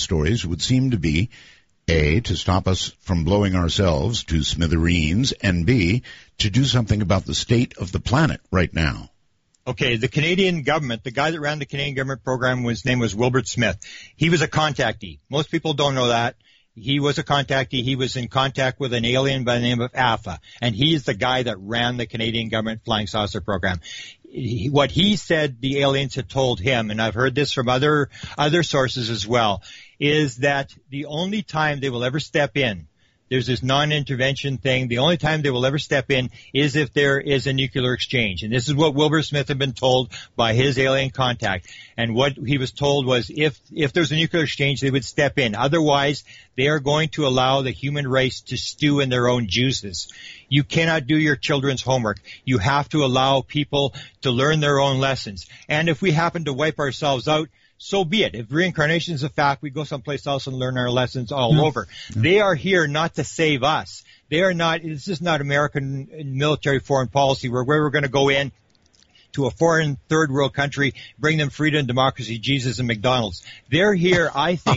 stories would seem to be, A, to stop us from blowing ourselves to smithereens, and B, to do something about the state of the planet right now. Okay, the Canadian government, the guy that ran the Canadian government program, his name was Wilbert Smith. He was a contactee. Most people don't know that. He was a contactee. He was in contact with an alien by the name of Alpha, and he is the guy that ran the Canadian government flying saucer program. What he said the aliens had told him, and I've heard this from other sources as well, is that the only time they will ever step in, there's this non-intervention thing, the only time they will ever step in is if there is a nuclear exchange. And this is what Wilbur Smith had been told by his alien contact. And what he was told was if there's a nuclear exchange, they would step in. Otherwise, they are going to allow the human race to stew in their own juices. You cannot do your children's homework. You have to allow people to learn their own lessons. And if we happen to wipe ourselves out, so be it. If reincarnation is a fact, we go someplace else and learn our lessons all over. They are here not to save us. They are not, this is not American military foreign policy where we're going to go in to a foreign third world country, bring them freedom, democracy, Jesus, and McDonald's. They're here, I think,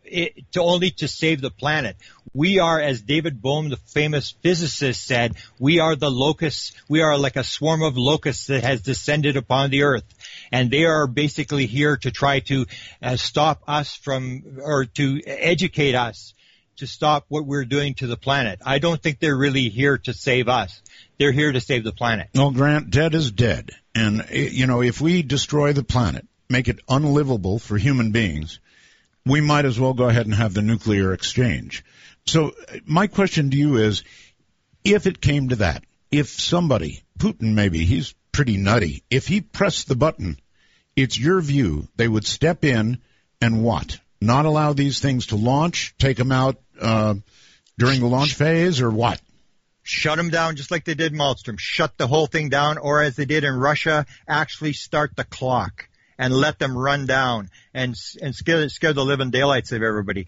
to save the planet. We are, as David Bohm, the famous physicist, said, we are the locusts. We are like a swarm of locusts that has descended upon the earth. And they are basically here to try to stop us from, or to educate us to stop what we're doing to the planet. I don't think they're really here to save us. They're here to save the planet. Well, Grant, dead is dead. And, you know, if we destroy the planet, make it unlivable for human beings, we might as well go ahead and have the nuclear exchange. So my question to you is, if it came to that, if somebody, Putin maybe, he's pretty nutty, if he pressed the button, it's your view they would step in and what? Not allow these things to launch, take them out during the launch phase, or what? Shut them down just like they did Malmstrom. Shut the whole thing down, or as they did in Russia, actually start the clock and let them run down and scare the living daylights of everybody.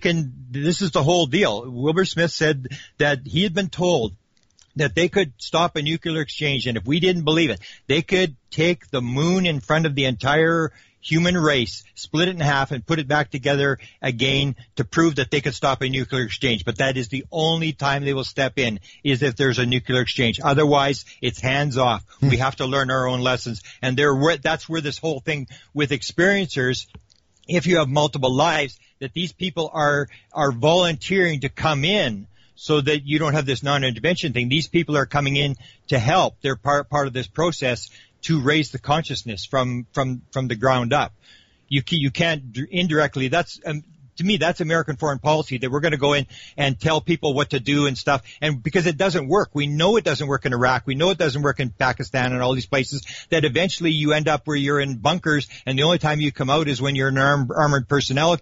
This is the whole deal. Wilbur Smith said that he had been told that they could stop a nuclear exchange, and if we didn't believe it, they could take the moon in front of the entire human race, split it in half, and put it back together again to prove that they could stop a nuclear exchange. But that is the only time they will step in, is if there's a nuclear exchange. Otherwise, it's hands off. We have to learn our own lessons. And that's where this whole thing with experiencers, if you have multiple lives, that these people are volunteering to come in so that you don't have this non-intervention thing. These people are coming in to help. They're part of this process to raise the consciousness from the ground up. You can't indirectly. That's to me, that's American foreign policy, that we're going to go in and tell people what to do and stuff. And because it doesn't work, we know it doesn't work in Iraq, we know it doesn't work in Pakistan and all these places, that eventually you end up where you're in bunkers, and the only time you come out is when you're an armored personnel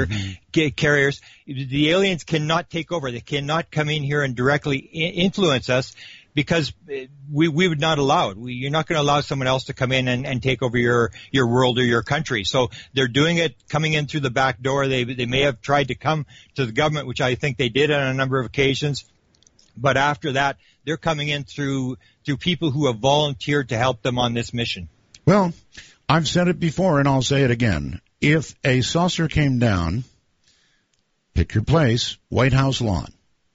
carriers. The aliens cannot take over. They cannot come in here and directly influence us, because we would not allow it. You're not going to allow someone else to come in and take over your world or your country. So they're doing it, coming in through the back door. They may have tried to come to the government, which I think they did on a number of occasions. But after that, they're coming in through people who have volunteered to help them on this mission. Well, I've said it before and I'll say it again. If a saucer came down, pick your place, White House lawn,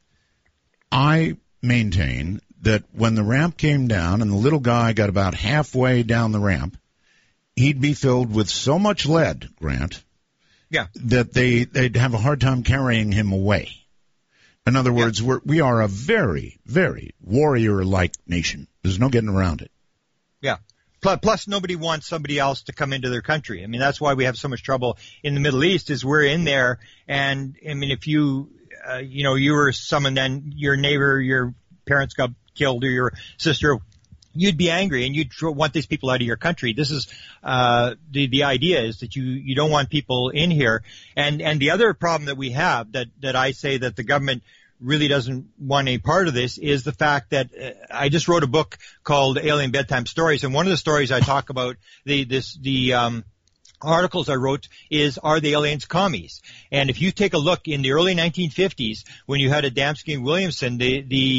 I maintain that when the ramp came down and the little guy got about halfway down the ramp, he'd be filled with so much lead, Grant, that they'd have a hard time carrying him away. In other words, we are a very, very warrior-like nation. There's no getting around it. Yeah. Plus, nobody wants somebody else to come into their country. I mean, that's why we have so much trouble in the Middle East, is we're in there, and, I mean, if you were someone, then your neighbor, your parents got killed, or your sister, you'd be angry and you'd want these people out of your country. This is the idea, is that you don't want people in here. And the other problem that we have, that I say that the government really doesn't want any part of this, is the fact that I just wrote a book called Alien Bedtime Stories, and one of the stories I talk about the articles I wrote is, are the aliens commies? And if you take a look in the early 1950s, when you had Adamski and Williamson, the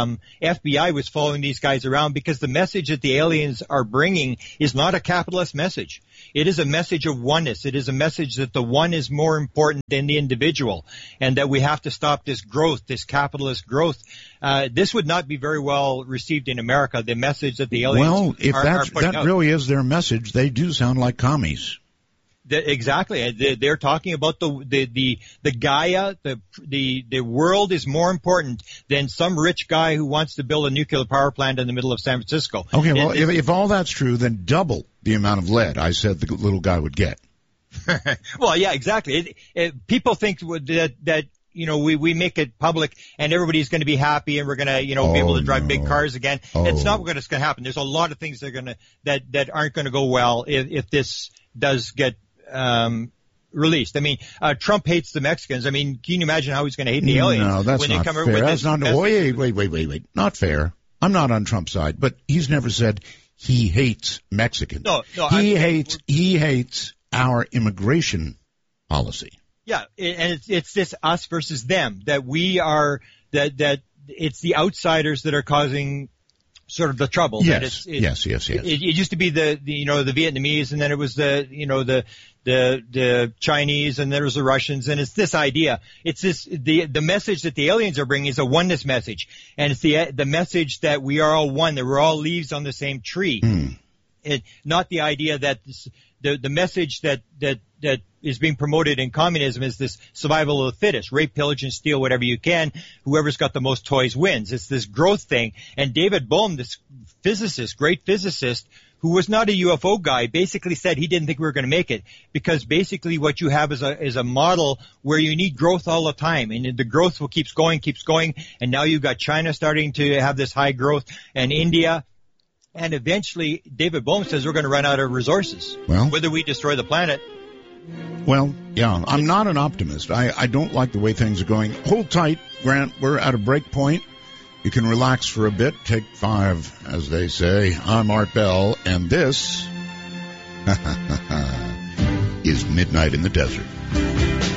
FBI was following these guys around because the message that the aliens are bringing is not a capitalist message. It is a message of oneness. It is a message that the one is more important than the individual, and that we have to stop this growth, this capitalist growth. This would not be very well received in America, the message that the aliens are putting out. Well, if that really is their message, they do sound like commies. Exactly. They're talking about the Gaia, the world is more important than some rich guy who wants to build a nuclear power plant in the middle of San Francisco. Okay, well, if all that's true, then double the amount of lead I said the little guy would get. Well, yeah, exactly. People think that we make it public and everybody's going to be happy and we're going to, be able to drive big cars again. It's not what's going to happen. There's a lot of things that aren't going to go well if this does get released. I mean, Trump hates the Mexicans. I mean, can you imagine how he's going to hate the aliens? No, that's when not they come fair. With that's not. Wait. Not fair. I'm not on Trump's side, but he's never said he hates Mexicans. No, he hates our immigration policy. Yeah, and it's this us versus them, that we are that it's the outsiders that are causing sort of the trouble. Yes. Yes. It used to be the Vietnamese, and then it was the Chinese, and there was the Russians, and it's this idea. It's the message that the aliens are bringing is a oneness message, and it's the message that we are all one, that we're all leaves on the same tree. Not the idea that the message that is being promoted in communism is this survival of the fittest. Rape, pillage, and steal whatever you can. Whoever's got the most toys wins. It's this growth thing. And David Bohm, this great physicist, who was not a UFO guy, basically said he didn't think we were going to make it, because basically what you have is a model where you need growth all the time, and the growth keeps going, and now you've got China starting to have this high growth, and India. And eventually, David Bohm says we're going to run out of resources, whether we destroy the planet. Well, yeah, I'm not an optimist. I don't like the way things are going. Hold tight, Grant. We're at a break point. You can relax for a bit. Take 5, as they say. I'm Art Bell, and this is Midnight in the Desert.